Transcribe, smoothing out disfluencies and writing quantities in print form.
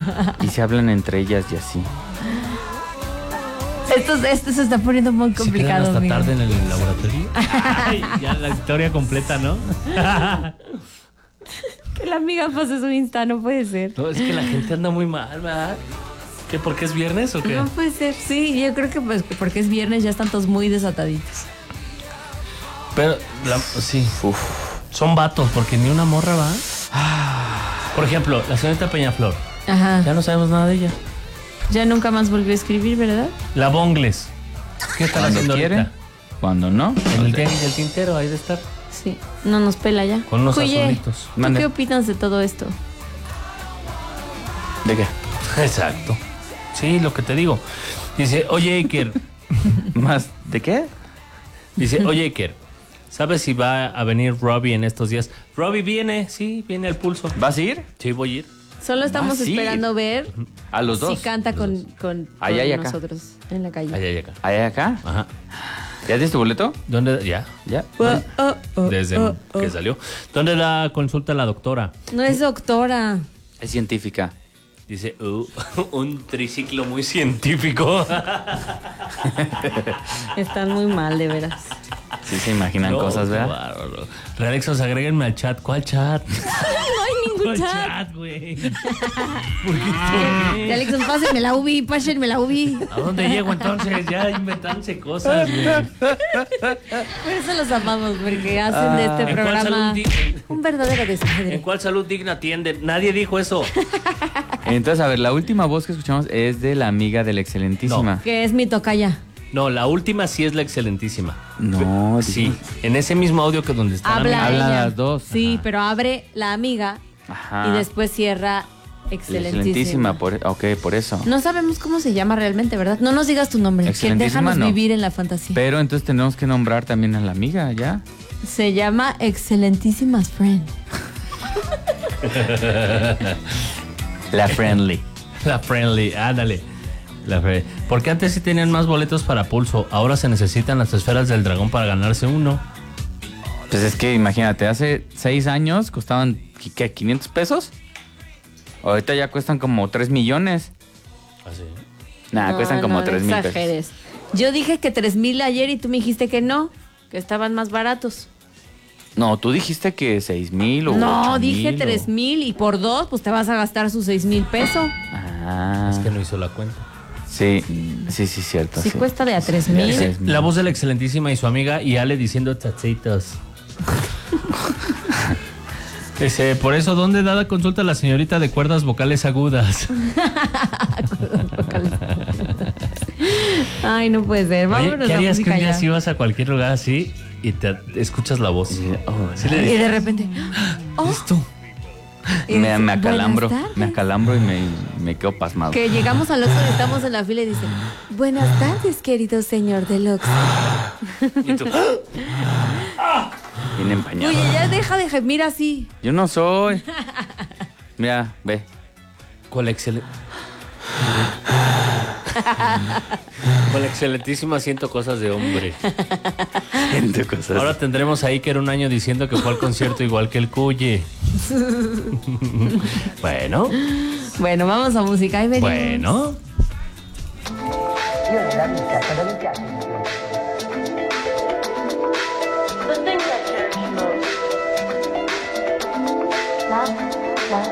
Y se hablan entre ellas y así. Esto se está poniendo muy complicado. ¿Se quedan hasta amigo. tarde en el laboratorio? Ay, ya la historia completa, ¿no? Que la amiga pase su Insta, no puede ser. No, es que la gente anda muy mal, ¿verdad? ¿Qué, porque es viernes o qué? No puede ser, sí, yo creo que pues porque es viernes ya están todos muy desataditos. Pero, sí. Uf. Son vatos, porque ni una morra va. Por ejemplo, la señorita Peñaflor. Ajá. Ya no sabemos nada de ella. Ya nunca más volvió a escribir, ¿verdad? La Bongles. ¿Qué está Cuando haciendo quiere, ahorita? cuando no. En el tianguis del tintero, ahí de estar. Sí, no nos pela ya. Con unos Oye, azulitos. ¿tú Mande. qué opinas de todo esto? ¿De qué? Exacto. Sí, lo que te digo. Dice, oye, Iker. ¿Más? ¿De qué? Dice, oye, Iker. ¿Sabes si va a venir Robbie en estos días? Robbie viene, sí, viene al pulso. ¿Vas a ir? Sí, voy a ir. Solo estamos Ah, sí. esperando ver A los dos. si canta con Allá y acá. nosotros en la calle. Allá y acá. ¿Allá acá? Ajá. ¿Ya tienes tu boleto? ¿Dónde? Ya. Ya. Desde que salió. ¿Dónde la consulta la doctora? No es doctora. Es científica. Dice, un triciclo muy científico. Están muy mal, de veras. Sí se imaginan cosas, ¿verdad? Bárbaro. Realexos, agréguenme al chat. ¿Cuál chat? No hay ningún ¿Cuál chat. chat, güey? ¿Por qué? Y Alex, pásenme la UBI, pásenme la UBI. ¿A dónde llego entonces? Ya inventándose cosas, güey. Por eso los amamos, porque hacen de este ¿En cuál programa salud un verdadero ¿En desmadre. cuál salud digna atienden? Nadie dijo eso. Entonces, a ver, la última voz que escuchamos es de la amiga de la excelentísima. Que es mi tocaya. No, la última sí es la excelentísima. No, Sí, en ese mismo audio que donde está la Habla amiga. Hablan ella. las dos. Sí, Ajá. pero abre la amiga Ajá. y después cierra La excelentísima. por eso. No sabemos cómo se llama realmente, ¿verdad? No nos digas tu nombre. Que Excelentísima, déjanos no. vivir en la fantasía. Pero entonces tenemos que nombrar también a la amiga, ¿ya? Se llama Excelentísimas Friend. La friendly. La friendly, ándale. Porque antes sí tenían más boletos para pulso. Ahora se necesitan las esferas del dragón para ganarse uno. Pues es que imagínate, hace 6 años costaban, ¿qué? ¿500 pesos? Ahorita ya cuestan como 3 millones. Así. Nah, cuestan como 3,000 pesos. exageres. Yo dije que 3,000 ayer y tú me dijiste que no, que estaban más baratos. No, tú dijiste que 6,000 o No, 8,000 dije o- 3,000 y por 2, pues te vas a gastar sus 6,000 pesos. Ah, Es que no hizo la cuenta. sí, cierto. Si sí. cuesta de a 3,000. Dice- La voz de la excelentísima y su amiga y Ale diciendo tachitos. Dice, por eso, ¿dónde da la consulta la señorita de cuerdas vocales agudas? Ay, no puede ser. Oye, Vámonos ¿qué a harías que música un día ya. si vas a cualquier lugar así y te escuchas la voz? Sí le Y dices, de repente. Oh, ¿eres tú? y Me dice, acalambro, "Buenas tardes". me acalambro y me quedo pasmado. Que llegamos al Oxxo y estamos en la fila y dicen, buenas tardes, querido señor del Oxxo. Y tú, Bien empañado. Oye, ya deja de gemir así. Yo no soy. Mira, ve. con la Con la excelentísima siento cosas de hombre. Gente, cosas. Ahora tendremos ahí que era un año diciendo que fue al concierto igual que el Cuye. Bueno, Bueno, vamos a música. Ahí venimos. bueno.